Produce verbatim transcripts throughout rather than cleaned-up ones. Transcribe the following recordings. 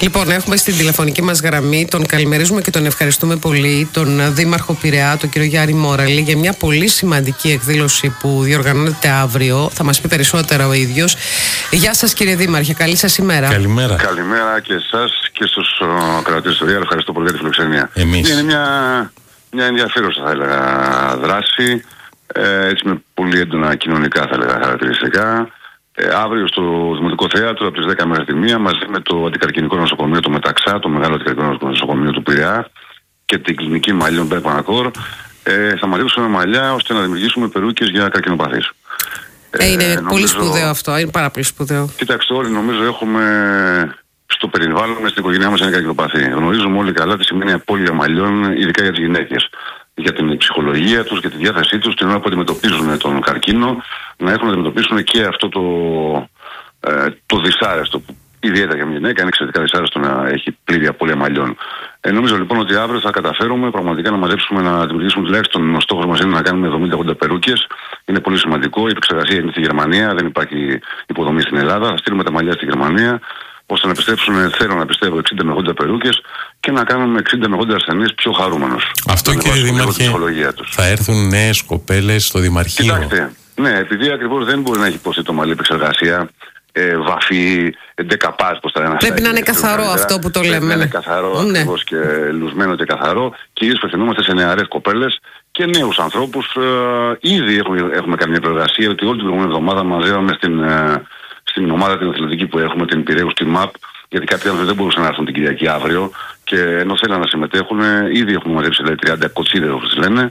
Λοιπόν, έχουμε στην τηλεφωνική μας γραμμή, τον καλημερίζουμε και τον ευχαριστούμε πολύ, τον Δήμαρχο Πειραιά, τον κύριο Γιάννη Μόραλη, για μια πολύ σημαντική εκδήλωση που διοργανώνεται αύριο. Θα μας πει περισσότερα ο ίδιος. Γεια σας, κύριε Δήμαρχε, καλή σας ημέρα. Καλημέρα. Καλημέρα και εσάς και στους κρατήσεις του Ριάλ. Ευχαριστώ πολύ για τη φιλοξενία. Εμείς. Είναι μια, μια ενδιαφέρουσα, θα έλεγα, δράση. Ε, έτσι με πολύ έντονα κοινωνικά, θα έλεγα, χαρακτηριστικά. Ε, αύριο στο Δημοτικό Θέατρο από τις δέκα μέχρι τη μία, μαζί με το Αντικαρκινικό Νοσοκομείο, το Μεταξά, το μεγάλο Αντικαρκινικό Νοσοκομείο του Πειραιά και την κλινική μαλλιών Μπέρπανακόρ, ε, θα μαζέψουμε μαλλιά ώστε να δημιουργήσουμε περούκες για καρκινοπαθείς. Ε, είναι ε, πολύ νομίζω, σπουδαίο αυτό, είναι πάρα πολύ σπουδαίο. Κοιτάξτε, όλοι νομίζω έχουμε στο περιβάλλον, στην οικογένειά μας ένα καρκινοπαθή. Γνωρίζουμε όλοι καλά τι σημαίνει απώλεια μαλλιών, ειδικά για τις γυναίκες. Για την ψυχολογία τους, για τη διάθεσή τους, την ώρα που αντιμετωπίζουν τον καρκίνο, να έχουν να αντιμετωπίσουν και αυτό το, ε, το δυσάρεστο, που ιδιαίτερα για μια γυναίκα είναι εξαιρετικά δυσάρεστο να έχει πλήρη απώλεια μαλλιών. Ε, νομίζω λοιπόν ότι αύριο θα καταφέρουμε πραγματικά να μαζέψουμε, να δημιουργήσουμε τουλάχιστον, ο στόχος μας είναι να κάνουμε εβδομήντα ογδόντα περούκες. Είναι πολύ σημαντικό. Η επεξεργασία είναι στη Γερμανία, δεν υπάρχει υποδομή στην Ελλάδα. Θα στείλουμε τα μαλλιά στη Γερμανία, ώστε να επιστρέψουν, θέλω να πιστεύω, εξήντα με ογδόντα περούκες και να κάνουμε εξήντα με ογδόντα ασθενείς πιο χαρούμενους. Αυτό, κύριε Δήμαρχε, θα έρθουν νέες κοπέλες στο Δημαρχείο. Κοιτάξτε, ναι, επειδή ακριβώς δεν μπορεί να έχει υποστεί το μαλλί επεξεργασία, ε, βαφή, δεκαπάς, πώς τα λένε. Πρέπει να είναι καθαρό αυτό που το λέμε. Πρέπει να είναι καθαρό, ναι, ακριβώς, και λουσμένο και καθαρό. Κυρίως απευθυνόμαστε σε νεαρές κοπέλες και νέους ανθρώπους. Ε, ήδη έχουμε, έχουμε κάνει μια προεργασία, ότι όλη την προηγούμενη εβδομάδα μαζεύαμε στην, ε, στην ομάδα την αθλητική που έχουμε, την Πειραιούς, τη ΜΑΠ, γιατί κάποιοι άνθρωποι δεν μπορούσαν να έρθουν την Κυριακή αύριο και ενώ θέλουν να συμμετέχουν, ήδη έχουμε μαζέψει δηλαδή, τριάντα κοτσίδες, όπως λένε.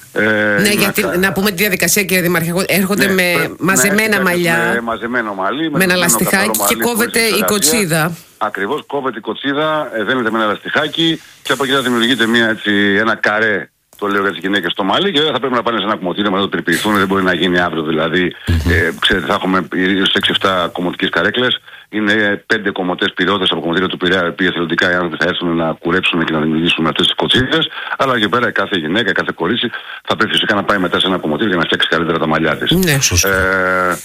Ε, ναι, γιατί να, να πούμε τη διαδικασία, κύριε Δήμαρχε, έρχονται ναι, με πρέ, μαζεμένα ναι, μαλλιά, με μαζεμένο μαλλί, με, με ένα λαστιχάκι και κόβεται η κοτσίδα. Ακριβώς, κόβεται η κοτσίδα, δένεται με ένα λαστιχάκι και από εκεί θα δημιουργείται μια, έτσι, ένα καρέ. Το λέω για τις γυναίκες στο μαλλί και βέβαια θα πρέπει να πάνε σε ένα κομμωτήριο να το περιποιηθούν. Δεν μπορεί να γίνει αύριο δηλαδή. Mm-hmm. Ε, ξέρετε, θα έχουμε έξι εφτά κομμωτικές καρέκλες. Είναι πέντε κομμωτές πυρώτες από κομμωτήριο του Πειραιά, οι οποίοι εθελοντικά οι άνθρωποι θα έρθουν να κουρέψουν και να δημιουργήσουν αυτές τις κοτσίδες. Αλλά εκεί πέρα κάθε γυναίκα, κάθε κορίτσι θα πρέπει φυσικά να πάει μετά σε ένα κομμωτήριο για να φτιάξει καλύτερα τα μαλλιά της. Ναι, ε,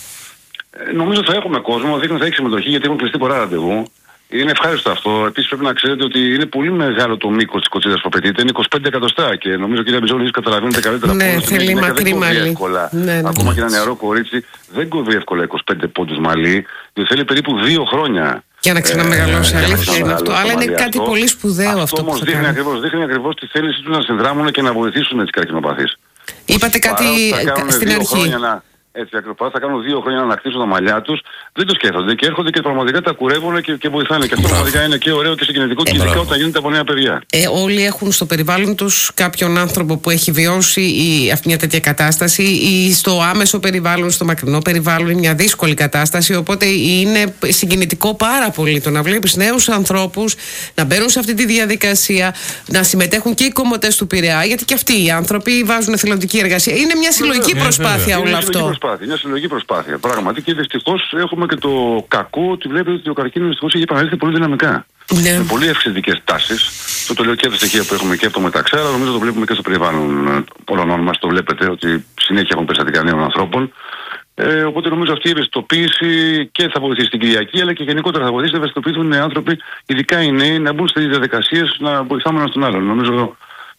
νομίζω θα έχουμε κόσμο, δείχνει θα έχει συμμετοχή γιατί έχουν κλειστεί πολλά ραντεβού. Είναι ευχάριστο αυτό. Επίσης πρέπει να ξέρετε ότι είναι πολύ μεγάλο το μήκος της κοτσίδας που απαιτείται. Είναι είκοσι πέντε εκατοστά και νομίζω κύριε Μπιζόλη εσείς καταλαβαίνετε καλύτερα. Ναι, θέλει μακρύ μαλλί. Ναι, ναι, ακόμα ναι. Και ένα νεαρό κορίτσι δεν κόβει εύκολα είκοσι πέντε πόντους μαλλί. Δηλαδή θέλει περίπου δύο χρόνια. Για να ξαναμεγαλώσει, ε, αλήθεια είναι αυτό. Αλλά είναι κάτι αυτό. πολύ σπουδαίο αυτό. Αυτό όμως δείχνει ακριβώς, δείχνει ακριβώς τη θέληση τους να συνδράμουν και να βοηθήσουν τις καρκινοπαθείς. Είπατε κάτι στην αρχή. Έτσι ακριβώς, θα κάνουν δύο χρόνια να ανακτήσουν τα μαλλιά τους, δεν το σκέφτονται και έρχονται και πραγματικά τα κουρεύουν και, και βοηθάνε. Και αυτό πραγματικά είναι και ωραίο και συγκινητικό και ειδικά όταν γίνεται από νέα παιδιά. Ε, όλοι έχουν στο περιβάλλον τους κάποιον άνθρωπο που έχει βιώσει η, αυτή μια τέτοια κατάσταση ή στο άμεσο περιβάλλον, στο μακρινό περιβάλλον, είναι μια δύσκολη κατάσταση. Οπότε είναι συγκινητικό πάρα πολύ το να βλέπεις νέους ανθρώπους να μπαίνουν σε αυτή τη διαδικασία, να συμμετέχουν και οι κομμωτές του Πειραιά, γιατί και αυτοί οι άνθρωποι βάζουν εθελοντική εργασία. Είναι μια συλλογική προσπάθεια όλο αυτό. Μια συλλογική προσπάθεια. Πράγματι και δυστυχώς έχουμε και το κακό ότι βλέπετε ότι ο καρκίνος δυστυχώς έχει επανέλθει πολύ δυναμικά. Ναι. Με πολύ αυξητικές τάσεις. Το, το λέω και από τα στοιχεία που έχουμε και από το Μεταξά, αλλά νομίζω το βλέπουμε και στο περιβάλλον όλων μας. Το βλέπετε ότι συνέχεια έχουν περιστατικά νέων ανθρώπων. Ε, οπότε νομίζω αυτή η ευαισθητοποίηση και θα βοηθήσει την Κυριακή, αλλά και γενικότερα θα βοηθήσει να ευαισθητοποιηθούν οι άνθρωποι, ειδικά οι νέοι, να μπουν στις διαδικασίες να βοηθάμε ένα τον άλλον. Νομίζω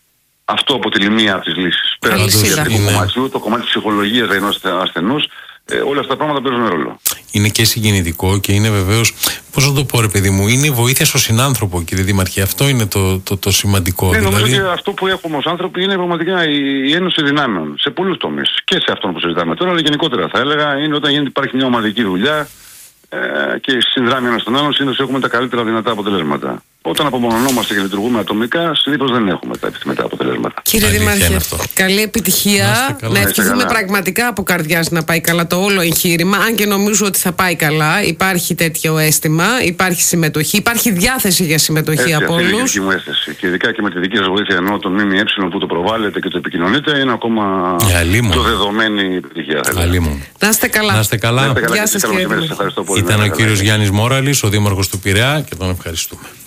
αυτό αποτελεί μία από τις λύσεις. Πέρα από το κομμάτι, το κομμάτι της ψυχολογίας ενός ασθενούς, ε, όλα αυτά τα πράγματα παίζουν ρόλο. Είναι και συγκινητικό και είναι βεβαίως, πώς να το πω ρε παιδί μου, είναι βοήθεια στο συνάνθρωπο, κύριε Δήμαρχε. Αυτό είναι το, το, το σημαντικό. Ναι, δηλαδή... νομίζω ότι αυτό που έχουμε ως άνθρωποι είναι πραγματικά η, η ένωση δυνάμεων σε πολλούς τομείς. Και σε αυτόν που συζητάμε τώρα, αλλά γενικότερα θα έλεγα είναι όταν γίνεται, υπάρχει μια ομαδική δουλειά ε, και συνδράμει ένας τον άλλον, συνήθως έχουμε τα καλύτερα δυνατά αποτελέσματα. Όταν απομονωνόμαστε και λειτουργούμε ατομικά, συνήθως δεν έχουμε τα επιθυμητά αποτελέσματα. Κύριε Δήμαρχε, καλή επιτυχία. Να, να ευχηθούμε πραγματικά από καρδιάς να πάει καλά το όλο εγχείρημα. Αν και νομίζω ότι θα πάει καλά, υπάρχει τέτοιο αίσθημα, υπάρχει συμμετοχή, υπάρχει διάθεση για συμμετοχή έτσι, από όλους. όλους. Είναι η δική μου αίσθηση. Και ειδικά και με τη δική σας βοήθεια, ενώ τον ΜΜΕ που το προβάλλετε και το επικοινωνείτε, είναι ακόμα πιο δεδομένη επιτυχία. Να είστε καλά. Να είστε καλά. Γεια σας, κύριε. Ήταν ο κύριος Γιάννης Μόραλης, ο Δήμαρχος του Πειραιά, και τον ευχαριστούμε.